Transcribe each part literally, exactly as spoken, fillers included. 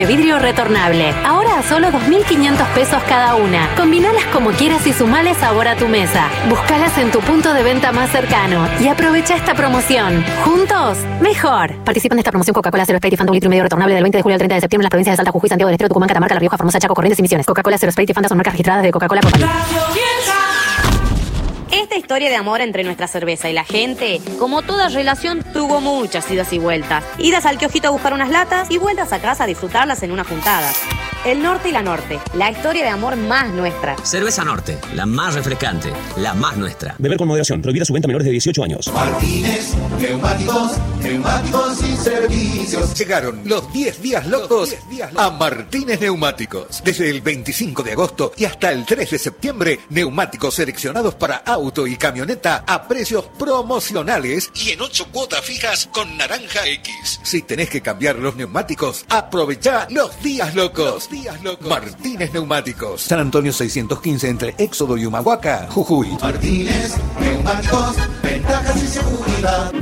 Vidrio retornable. Ahora a solo dos mil quinientos pesos cada una. Combinalas como quieras y sumale sabor a tu mesa. Búscalas en tu punto de venta más cercano y aprovecha esta promoción. Juntos, mejor. Participan de esta promoción Coca-Cola Zero Sprite y Fanta un litro y medio retornable del veinte de julio al treinta de septiembre en las provincias de Salta, Jujuy, Santiago del Estero, Tucumán, Catamarca, La Rioja, Formosa, Chaco, Corrientes y Misiones. Coca-Cola Zero Sprite y Fanta son marcas registradas de Coca-Cola Company. Esta historia de amor entre nuestra cerveza y la gente, como toda relación, tuvo muchas idas y vueltas. Idas al kiosquito a buscar unas latas y vueltas a casa a disfrutarlas en una juntada. El Norte y la Norte, la historia de amor más nuestra. Cerveza Norte, la más refrescante, la más nuestra. Beber con moderación, prohibida su venta a menores de dieciocho años. Martínez, neumáticos, neumáticos y servicios. Llegaron los diez días locos a Martínez Neumáticos. Desde el veinticinco de agosto y hasta el tres de septiembre, neumáticos seleccionados para auto y camioneta a precios promocionales y en ocho cuotas fijas con Naranja X. Si tenés que cambiar los neumáticos, aprovechá los días locos. Días locos. Martínez Neumáticos. San Antonio seiscientos quince entre Éxodo y Humahuaca, Jujuy. Martínez Neumáticos, ventajas y seguridad.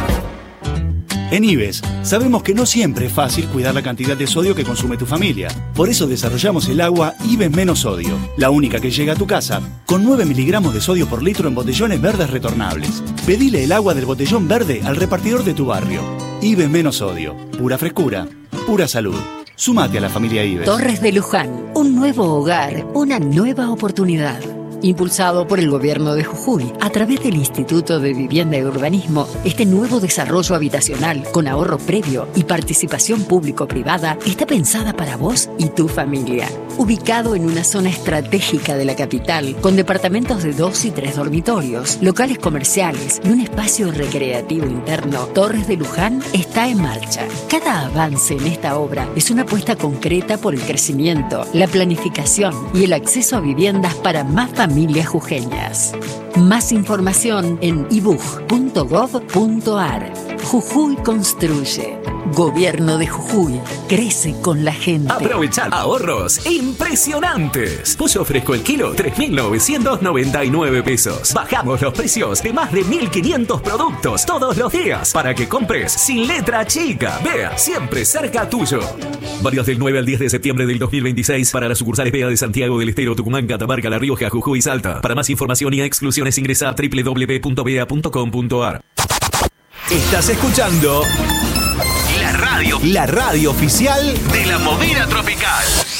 En Ives, sabemos que no siempre es fácil cuidar la cantidad de sodio que consume tu familia. Por eso desarrollamos el agua Ives Menos Sodio, la única que llega a tu casa, con nueve miligramos de sodio por litro en botellones verdes retornables. Pedile el agua del botellón verde al repartidor de tu barrio. Ives Menos Sodio, pura frescura, pura salud. Súmate a la familia Ives. Torres de Luján, un nuevo hogar, una nueva oportunidad. Impulsado por el gobierno de Jujuy, a través del Instituto de Vivienda y Urbanismo, este nuevo desarrollo habitacional con ahorro previo y participación público-privada está pensada para vos y tu familia. Ubicado en una zona estratégica de la capital, con departamentos de dos y tres dormitorios, locales comerciales y un espacio recreativo interno, Torres de Luján está en marcha. Cada avance en esta obra es una apuesta concreta por el crecimiento, la planificación y el acceso a viviendas para más familias Familias jujeñas. Más información en i b u j punto gov punto a r. Jujuy construye. Gobierno de Jujuy. Crece con la gente. Aprovechar ahorros impresionantes. Pollo fresco el kilo, tres mil novecientos noventa y nueve pesos. Bajamos los precios de más de mil quinientos productos todos los días para que compres sin letra chica. Vea, siempre cerca tuyo. Válidos del nueve al diez de septiembre del dos mil veintiséis para las sucursales B E A de Santiago del Estero, Tucumán, Catamarca, La Rioja, Jujuy y Salta. Para más información y exclusiones ingresa a doble u doble u doble u punto b e a punto com punto a r. Estás escuchando La radio. La radio oficial de la movida tropical.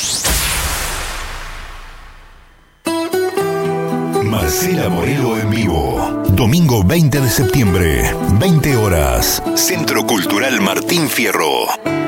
Marcela Morelo en vivo. Domingo veinte de septiembre, veinte horas. Centro Cultural Martín Fierro.